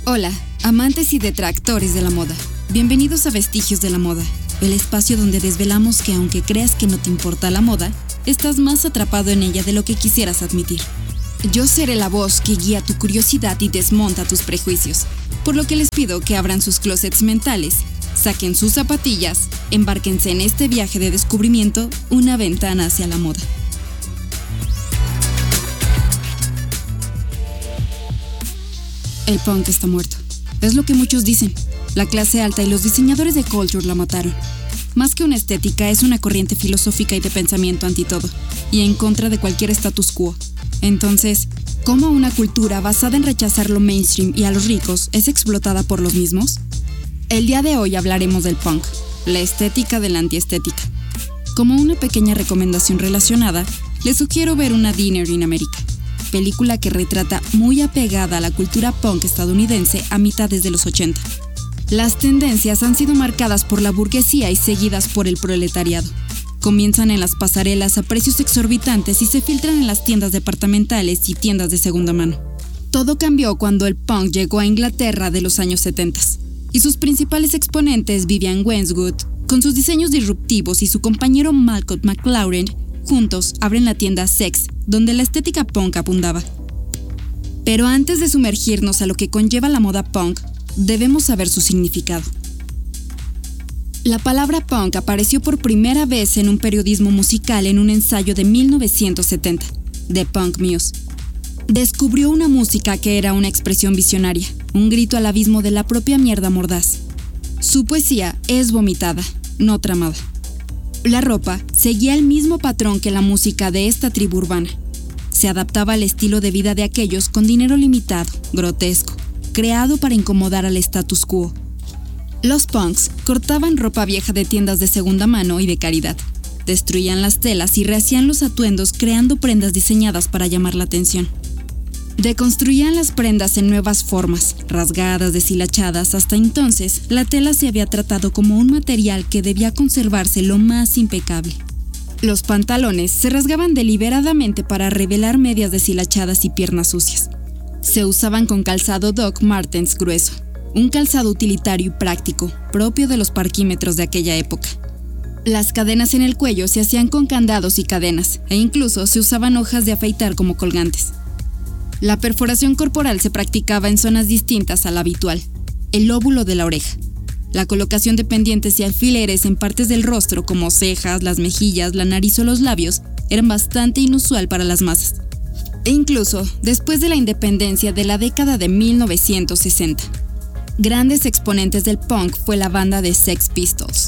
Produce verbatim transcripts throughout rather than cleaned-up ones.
Hola, amantes y detractores de la moda. Bienvenidos a Vestigios de la Moda, el espacio donde desvelamos que aunque creas que no te importa la moda, estás más atrapado en ella de lo que quisieras admitir. Yo seré la voz que guía tu curiosidad y desmonta tus prejuicios, por lo que les pido que abran sus closets mentales, saquen sus zapatillas, embárquense en este viaje de descubrimiento, una ventana hacia la moda. El punk está muerto. Es lo que muchos dicen. La clase alta y los diseñadores de culture la mataron. Más que una estética, es una corriente filosófica y de pensamiento anti todo, y en contra de cualquier status quo. Entonces, ¿cómo una cultura basada en rechazar lo mainstream y a los ricos es explotada por los mismos? El día de hoy hablaremos del punk, la estética de la antiestética. Como una pequeña recomendación relacionada, les sugiero ver Una Dinner in America, película que retrata muy apegada a la cultura punk estadounidense a mitades de los ochenta. Las tendencias han sido marcadas por la burguesía y seguidas por el proletariado. Comienzan en las pasarelas a precios exorbitantes y se filtran en las tiendas departamentales y tiendas de segunda mano. Todo cambió cuando el punk llegó a Inglaterra de los años setenta, y sus principales exponentes, Vivienne Westwood, con sus diseños disruptivos, y su compañero Malcolm McLaren, juntos abren la tienda Sex, donde la estética punk abundaba. Pero antes de sumergirnos a lo que conlleva la moda punk, debemos saber su significado. La palabra punk apareció por primera vez en un periodismo musical en un ensayo de mil novecientos setenta, The Punk Muse. Descubrió una música que era una expresión visionaria, un grito al abismo de la propia mierda mordaz. Su poesía es vomitada, no tramada. La ropa seguía el mismo patrón que la música de esta tribu urbana. Se adaptaba al estilo de vida de aquellos con dinero limitado, grotesco, creado para incomodar al status quo. Los punks cortaban ropa vieja de tiendas de segunda mano y de caridad. Destruían las telas y rehacían los atuendos creando prendas diseñadas para llamar la atención. Deconstruían las prendas en nuevas formas, rasgadas, deshilachadas. Hasta entonces, la tela se había tratado como un material que debía conservarse lo más impecable. Los pantalones se rasgaban deliberadamente para revelar medias deshilachadas y piernas sucias. Se usaban con calzado Doc Martens grueso, un calzado utilitario y práctico, propio de los parquímetros de aquella época. Las cadenas en el cuello se hacían con candados y cadenas, e incluso se usaban hojas de afeitar como colgantes. La perforación corporal se practicaba en zonas distintas a la habitual, el lóbulo de la oreja. La colocación de pendientes y alfileres en partes del rostro como cejas, las mejillas, la nariz o los labios eran bastante inusual para las masas. E incluso después de la independencia de la década de mil novecientos sesenta. Grandes exponentes del punk fue la banda de Sex Pistols,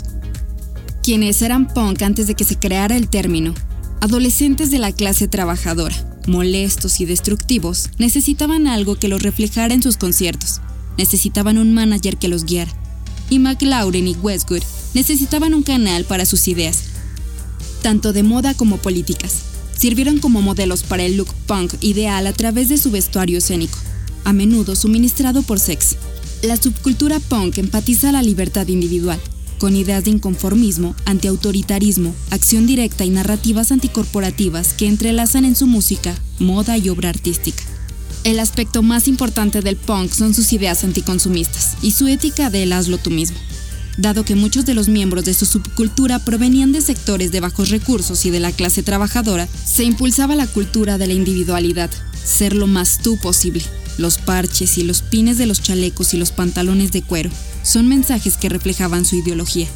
quienes eran punk antes de que se creara el término. Adolescentes de la clase trabajadora, molestos y destructivos, necesitaban algo que los reflejara en sus conciertos. Necesitaban un manager que los guiara. Y McLaren y Westwood necesitaban un canal para sus ideas, tanto de moda como políticas. Sirvieron como modelos para el look punk ideal a través de su vestuario escénico, a menudo suministrado por Sex. La subcultura punk enfatiza la libertad individual, con ideas de inconformismo, antiautoritarismo, acción directa y narrativas anticorporativas que entrelazan en su música, moda y obra artística. El aspecto más importante del punk son sus ideas anticonsumistas y su ética del hazlo tú mismo. Dado que muchos de los miembros de su subcultura provenían de sectores de bajos recursos y de la clase trabajadora, se impulsaba la cultura de la individualidad, ser lo más tú posible. Los parches y los pines de los chalecos y los pantalones de cuero son mensajes que reflejaban su ideología.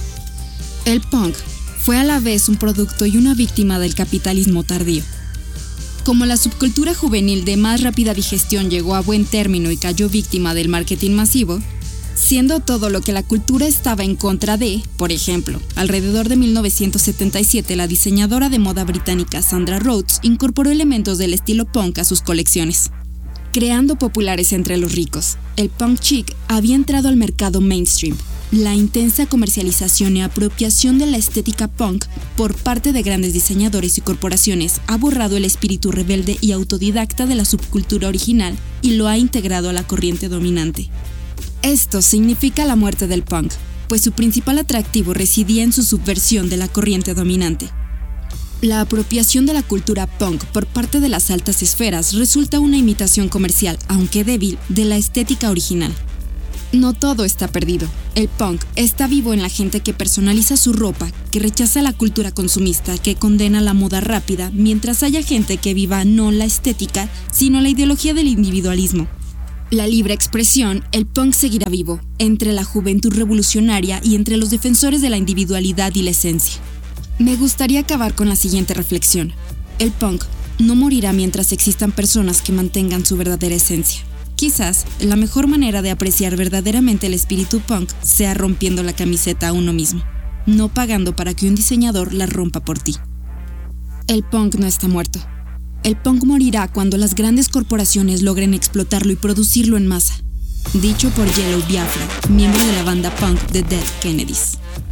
El punk fue a la vez un producto y una víctima del capitalismo tardío. Como la subcultura juvenil de más rápida digestión llegó a buen término y cayó víctima del marketing masivo, siendo todo lo que la cultura estaba en contra de, por ejemplo, alrededor de mil novecientos setenta y siete la diseñadora de moda británica Sandra Rhodes incorporó elementos del estilo punk a sus colecciones, creando populares entre los ricos. El punk chic había entrado al mercado mainstream. La intensa comercialización y apropiación de la estética punk por parte de grandes diseñadores y corporaciones ha borrado el espíritu rebelde y autodidacta de la subcultura original y lo ha integrado a la corriente dominante. Esto significa la muerte del punk, pues su principal atractivo residía en su subversión de la corriente dominante. La apropiación de la cultura punk por parte de las altas esferas resulta una imitación comercial, aunque débil, de la estética original. No todo está perdido. El punk está vivo en la gente que personaliza su ropa, que rechaza la cultura consumista, que condena la moda rápida, mientras haya gente que viva no la estética, sino la ideología del individualismo. La libre expresión, el punk seguirá vivo, entre la juventud revolucionaria y entre los defensores de la individualidad y la esencia. Me gustaría acabar con la siguiente reflexión. El punk no morirá mientras existan personas que mantengan su verdadera esencia. Quizás la mejor manera de apreciar verdaderamente el espíritu punk sea rompiendo la camiseta a uno mismo, no pagando para que un diseñador la rompa por ti. El punk no está muerto. El punk morirá cuando las grandes corporaciones logren explotarlo y producirlo en masa. Dicho por Yellow Biafra, miembro de la banda punk The Dead Kennedys.